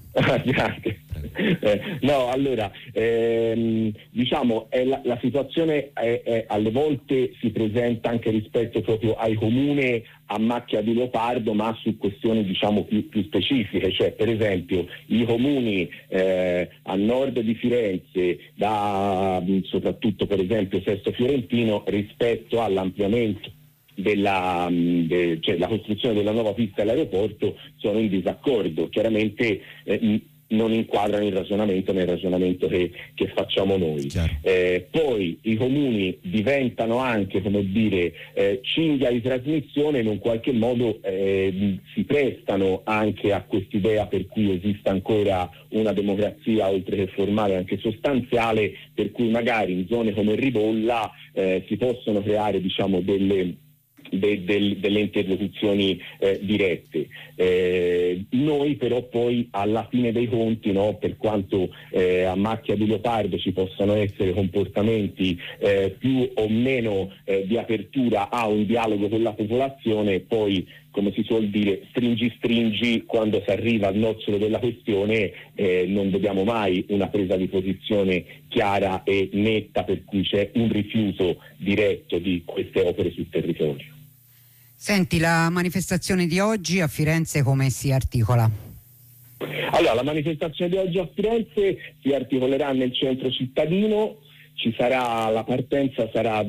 Grazie. No, allora, diciamo, la situazione alle volte si presenta anche rispetto proprio ai comuni a macchia di leopardo, ma su questioni diciamo più specifiche, cioè per esempio i comuni a nord di Firenze, soprattutto per esempio Sesto Fiorentino, rispetto all'ampliamento cioè la costruzione della nuova pista all'aeroporto, sono in disaccordo. Chiaramente non inquadrano il ragionamento nel ragionamento che facciamo noi. Poi i comuni diventano anche, come dire, cinghia di trasmissione, in un qualche modo si prestano anche a quest'idea per cui esista ancora una democrazia oltre che formale anche sostanziale, per cui magari in zone come Ribolla si possono creare diciamo delle interlocuzioni dirette. Noi però poi alla fine dei conti, no, per quanto a macchia di leopardo ci possano essere comportamenti più o meno di apertura a un dialogo con la popolazione, poi come si suol dire stringi, quando si arriva al nocciolo della questione non vediamo mai una presa di posizione chiara e netta, per cui c'è un rifiuto diretto di queste opere sul territorio. Senti, la manifestazione di oggi a Firenze come si articola? Allora, la manifestazione di oggi a Firenze si articolerà nel centro cittadino. Ci sarà, la partenza sarà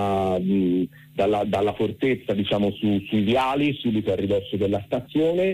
dalla fortezza, diciamo, sui viali, subito a ridosso della stazione.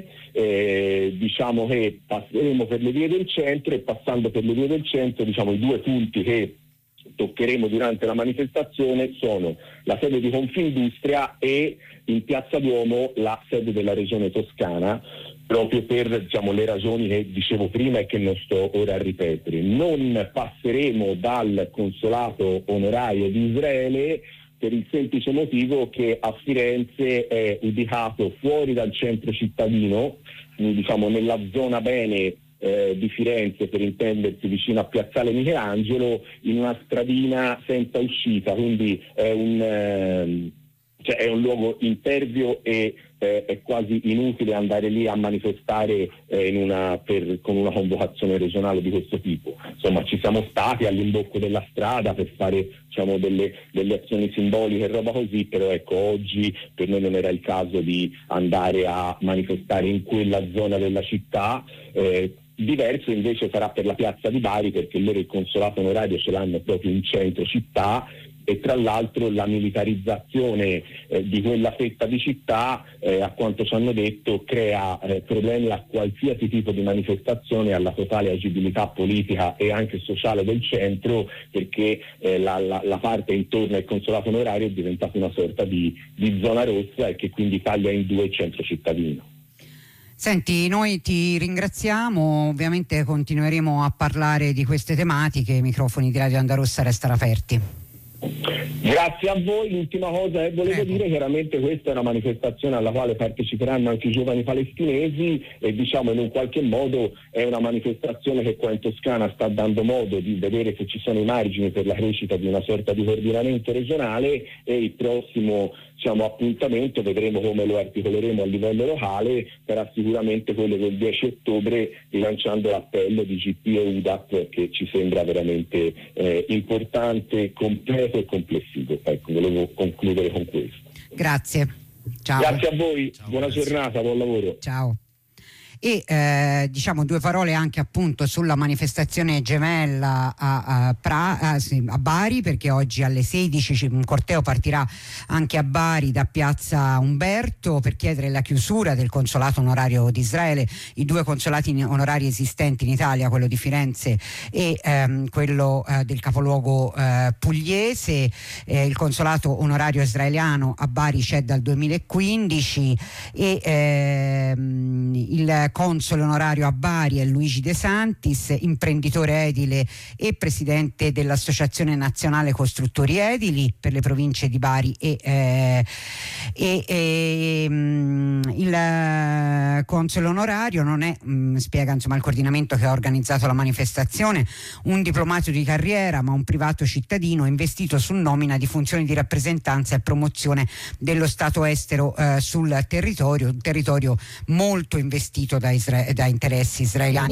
Diciamo che passeremo per le vie del centro, e passando per le vie del centro, diciamo, i due punti che toccheremo durante la manifestazione sono la sede di Confindustria e in Piazza Duomo la sede della Regione Toscana, proprio per, diciamo, le ragioni che dicevo prima e che non sto ora a ripetere. Non passeremo dal consolato onorario di Israele per il semplice motivo che a Firenze è ubicato fuori dal centro cittadino, diciamo nella zona bene di Firenze, per intendersi vicino a Piazzale Michelangelo, in una stradina senza uscita, quindi è un luogo impervio e è quasi inutile andare lì a manifestare con una convocazione regionale di questo tipo. Insomma, ci siamo stati all'imbocco della strada per fare, diciamo, delle azioni simboliche e roba così, però ecco, oggi per noi non era il caso di andare a manifestare in quella zona della città. Diverso invece sarà per la piazza di Bari, perché loro il consolato onorario ce l'hanno proprio in centro città, e tra l'altro la militarizzazione di quella fetta di città, a quanto ci hanno detto, crea problemi a qualsiasi tipo di manifestazione, alla totale agibilità politica e anche sociale del centro, perché la parte intorno al consolato onorario è diventata una sorta di zona rossa, e che quindi taglia in due il centro cittadino. Senti, noi ti ringraziamo, ovviamente continueremo a parlare di queste tematiche, i microfoni di Radio Onda Rossa restano aperti. Grazie a voi. L'ultima cosa che volevo dire, chiaramente questa è una manifestazione alla quale parteciperanno anche i giovani palestinesi, e diciamo in un qualche modo è una manifestazione che qua in Toscana sta dando modo di vedere se ci sono i margini per la crescita di una sorta di coordinamento regionale, e il prossimo, diciamo, appuntamento vedremo come lo articoleremo a livello locale, sarà sicuramente quello del 10 ottobre, rilanciando l'appello di GP e UDAP, che ci sembra veramente importante, completo e complessivo. Ecco, volevo concludere con questo. Grazie. Ciao. Grazie a voi. Ciao, buona grazie. giornata, buon lavoro. Ciao. E diciamo due parole anche appunto sulla manifestazione gemella a Bari, perché oggi alle 16 un corteo partirà anche a Bari da Piazza Umberto per chiedere la chiusura del consolato onorario di Israele, i due consolati onorari esistenti in Italia, quello di Firenze e quello del capoluogo pugliese. Il consolato onorario israeliano a Bari c'è dal 2015 e il console onorario a Bari è Luigi De Santis, imprenditore edile e presidente dell'Associazione Nazionale Costruttori Edili per le province di Bari il console onorario non è, spiega insomma il coordinamento che ha organizzato la manifestazione, un diplomato di carriera, ma un privato cittadino investito su nomina di funzioni di rappresentanza e promozione dello Stato estero sul territorio, un territorio molto investito da interessi israeliani.